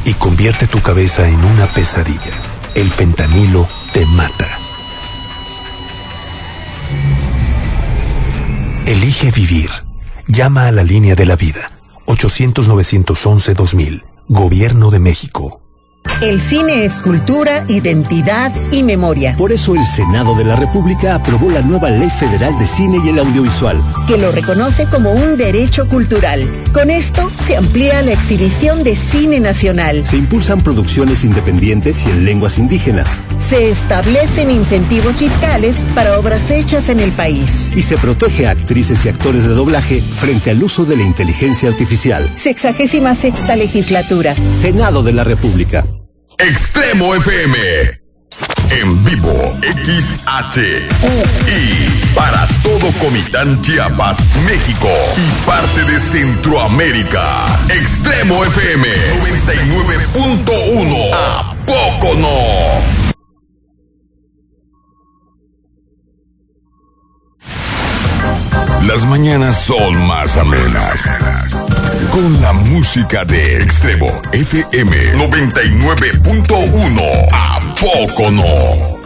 y convierte tu cabeza en una pesadilla. El fentanilo te mata. Elige vivir. Llama a la línea de la vida. 800-911-2000. Gobierno de México. El cine es cultura, identidad y memoria. Por eso el Senado de la República aprobó la nueva Ley Federal de Cine y el Audiovisual, que lo reconoce como un derecho cultural. Con esto se amplía la exhibición de cine nacional. Se impulsan producciones independientes y en lenguas indígenas. Se establecen incentivos fiscales para obras hechas en el país. Y se protege a actrices y actores de doblaje frente al uso de la inteligencia artificial. 66ª legislatura. Senado de la República. Extremo FM. En vivo, XHUI. Para todo Comitán, Chiapas, México y parte de Centroamérica. Extremo FM 99.1. ¿A poco no? Las mañanas son más amenas. Con la música de Extremo FM 99.1. ¿A poco no?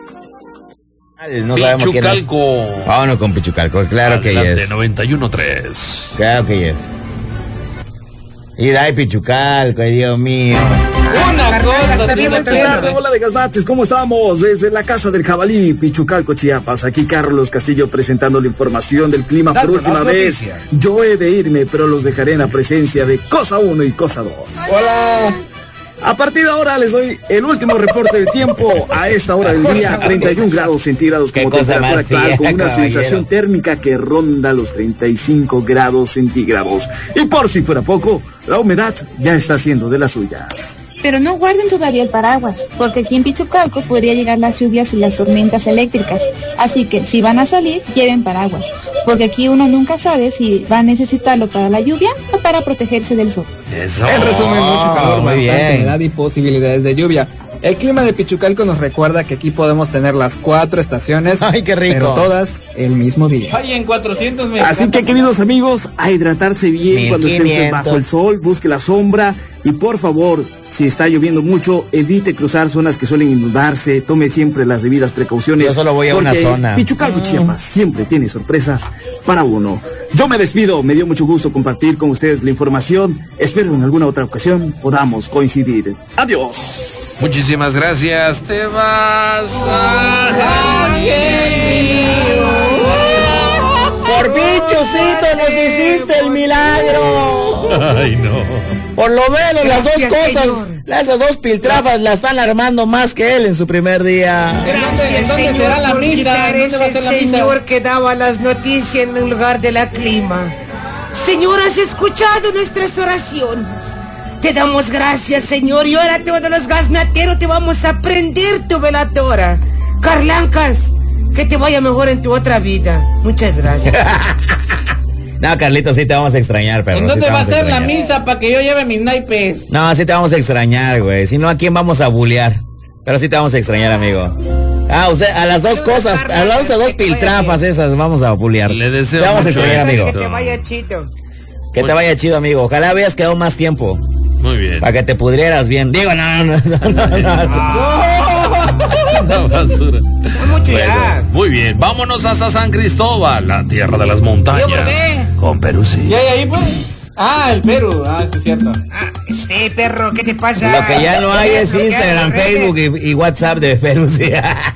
No sabemos quién es. Pichucalco. Vámonos con Pichucalco, claro que Adelante, es. 91.3. Claro que es. Y dai Pichucalco, ay Dios mío. Una cosa tiene que ver. Hola de Gaznates, ¿cómo estamos? Desde la Casa del Jabalí, Pichucalco, Chiapas. Aquí Carlos Castillo presentando la información del clima por última vez. Yo he de irme, pero los dejaré en la presencia de Cosa 1 y Cosa 2. Hola. A partir de ahora les doy el último reporte de tiempo. A esta hora del día, 31 grados centígrados como temperatura actual, con una sensación térmica que ronda los 35 grados centígrados. Y por si fuera poco, la humedad ya está haciendo de las suyas. Pero no guarden todavía el paraguas, porque aquí en Pichucalco podría llegar las lluvias y las tormentas eléctricas. Así que si van a salir, lleven paraguas, porque aquí uno nunca sabe si va a necesitarlo para la lluvia o para protegerse del sol. Eso. En resumen, mucho calor, muy bastante bien. humedad y posibilidades de lluvia. El clima de Pichucalco nos recuerda que aquí podemos tener las 4 estaciones, Ay, qué rico. pero todas el mismo día. Ay, en 400 me Así que, queridos amigos, a hidratarse bien cuando estén 1500. bajo el sol, busque la sombra y por favor, si está lloviendo mucho, evite cruzar zonas que suelen inundarse, tome siempre las debidas precauciones. Yo solo voy a una porque zona. Pichucalco, Chiapas, siempre tiene sorpresas para uno. Yo me despido, me dio mucho gusto compartir con ustedes la información. Espero en alguna otra ocasión podamos coincidir. Adiós. Muchísimas gracias. Te vas a... Por fin, Chusito, nos hiciste el milagro. Ay, no. Por lo menos las dos cosas, esas dos piltrafas la están armando más que él en su primer día. ¿En dónde será la misa? ¿Dónde va a ser la misa? Señor que daba las noticias en lugar de la clima. Señor, has escuchado nuestras oraciones. Te damos gracias, Señor, y ahora todos los gaznateros te vamos a prender tu veladora. Carlancas, que te vaya mejor en tu otra vida. Muchas gracias. No, Carlitos, sí te vamos a extrañar, perro. ¿En sí dónde te va a vamos ser la extrañar. misa para que yo lleve mis naipes? No, sí te vamos a extrañar, güey. Si no, ¿a quién vamos a bulear? Pero sí te vamos a extrañar, amigo. Ah, usted, a las dos cosas, a las dos piltrafas esas vamos a bulear. Le deseo te vamos a mucho extrañar, amigo. Que te vaya chido. Que te vaya chido, amigo. Ojalá habías quedado más tiempo. Muy bien. Para que te pudrieras bien. Digo, no. Una basura. Mucho ya. Muy bien, vámonos hasta San Cristóbal, la tierra de las montañas. ¿Yo por qué? Con Perú, sí. ¿Y ahí, pues? Ah, el Perú. Ah, sí, es cierto. Sí, perro, ¿qué te pasa? Lo que ya no hay es Bloquear Instagram, las redes. Facebook y WhatsApp de Perú, sí.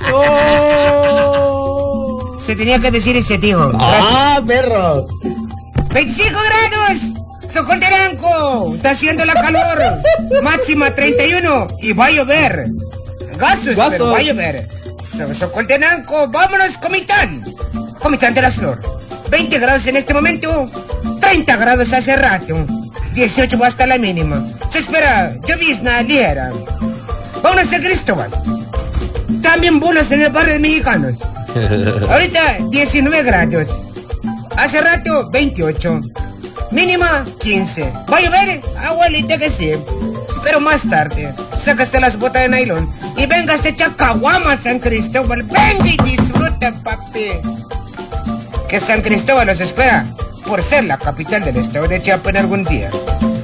Se tenía que decir ese tío. ¡Ah, perro! 25 grados. Socolteranco. Está haciendo la calor. Máxima 31. Y va a llover. Gasos, pero va a llover. Socolteranco. Vámonos, Comitán. Comitán de la Flor. 20 grados en este momento. 30 grados hace rato. 18 va hasta la mínima. Se espera llovizna ligera. Vámonos a Cristóbal. También bulos en el barrio de mexicanos. Ahorita 19 grados. Hace rato 28. Mínima 15. ¿Va a llover? Abuelita que sí. Pero más tarde. Sacaste las botas de nylon y venga este Chacahuama, San Cristóbal. Venga y disfruta, papi. Que San Cristóbal los espera por ser la capital del estado de Chiapas en algún día.